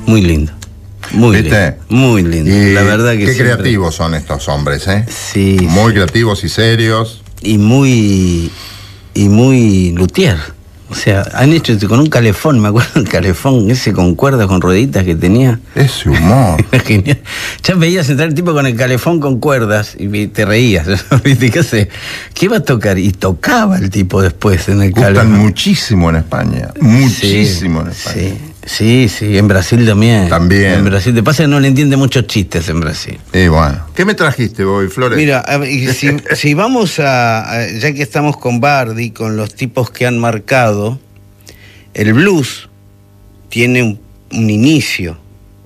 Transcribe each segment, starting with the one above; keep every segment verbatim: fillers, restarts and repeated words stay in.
Muy lindo. Muy ¿Viste? lindo. Muy lindo. Y la verdad que qué siempre... creativos son estos hombres, ¿eh? Sí. Muy sí. creativos y serios. Y muy... Y muy luthier. O sea, han hecho con un calefón, me acuerdo el calefón ese con cuerdas, con rueditas que tenía. Ese humor. Genial. Ya veías entrar el tipo con el calefón con cuerdas y te reías. ¿Viste? ¿Qué hace? ¿Qué va a tocar? Y tocaba el tipo después en el Gustan calefón. muchísimo en España. Muchísimo sí, en España. Sí. Sí, sí, en Brasil también. También. En Brasil, te pasa que no le entiende muchos chistes en Brasil. Y bueno. ¿Qué me trajiste, Bobby Flores? Mira, a ver, y si, si vamos a, a, ya que estamos con Bardi, con los tipos que han marcado, el blues tiene un, un inicio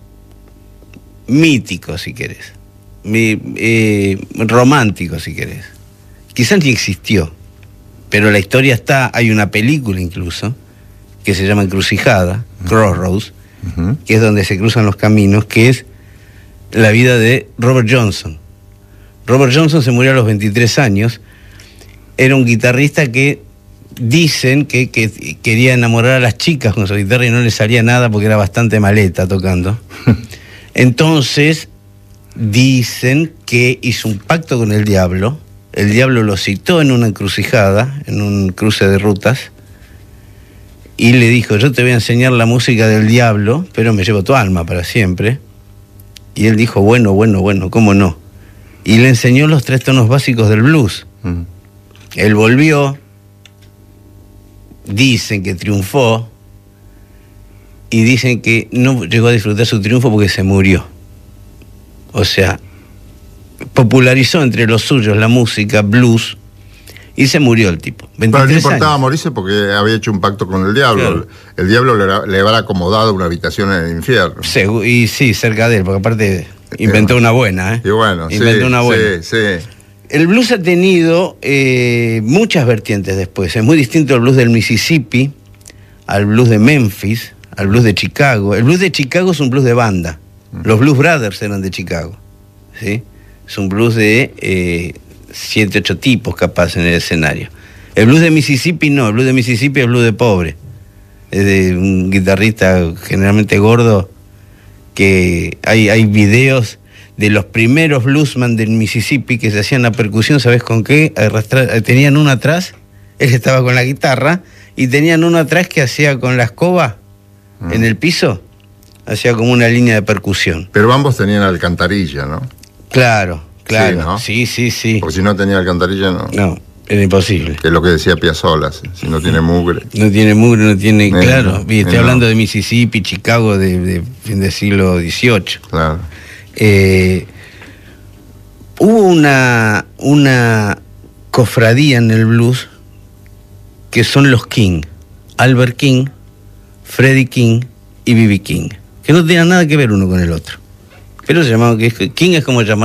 mítico, si querés, Mi, eh, romántico, si querés. Quizás ni existió, pero la historia está, hay una película incluso, que se llama Encrucijada, uh-huh. Crossroads, uh-huh. que es donde se cruzan los caminos, que es la vida de Robert Johnson. Robert Johnson se murió a los veintitrés años, era un guitarrista que dicen que, que quería enamorar a las chicas con su guitarra y no le salía nada porque era bastante maleta tocando. Entonces, dicen que hizo un pacto con el diablo, el diablo lo citó en una encrucijada, en un cruce de rutas, y le dijo, yo te voy a enseñar la música del diablo, pero me llevo tu alma para siempre. Y él dijo, bueno, bueno, bueno, ¿cómo no? Y le enseñó los tres tonos básicos del blues. Mm. Él volvió, dicen que triunfó, y dicen que no llegó a disfrutar su triunfo porque se murió. O sea, popularizó entre los suyos la música blues, y se murió el tipo. Pero no importaba años. morirse porque había hecho un pacto con el diablo. Claro. El, el diablo le, le habrá acomodado una habitación en el infierno. Sí, y sí, cerca de él, porque aparte inventó una buena, ¿eh? Y bueno, inventó sí, una buena. Sí, sí. El blues ha tenido eh, muchas vertientes después. Es muy distinto al blues del Mississippi, al blues de Memphis, al blues de Chicago. El blues de Chicago es un blues de banda. Los Blues Brothers eran de Chicago, ¿sí? Es un blues de eh, siete, ocho tipos capaz en el escenario. El blues de Mississippi no, el blues de Mississippi es blues de pobre. Es de un guitarrista generalmente gordo, que hay, hay videos de los primeros bluesman del Mississippi que se hacían la percusión, ¿sabes con qué? Arrastrar, tenían uno atrás, él estaba con la guitarra, y tenían uno atrás que hacía con la escoba mm. en el piso, hacía como una línea de percusión. Pero ambos tenían alcantarilla, ¿no? Claro, claro. Sí, ¿no? sí, sí, sí. Porque si no tenía alcantarilla, no. No, era imposible. Que es lo que decía Piazzolla, si no tiene mugre. No tiene mugre, no tiene... Eh, claro, no, estoy no. hablando de Mississippi, Chicago, de, de fin del siglo dieciocho. Claro. Eh, hubo una, una cofradía en el blues que son los King. Albert King, Freddie King y B B King. Que no tenían nada que ver uno con el otro. Pero se llamaban... King es como llamar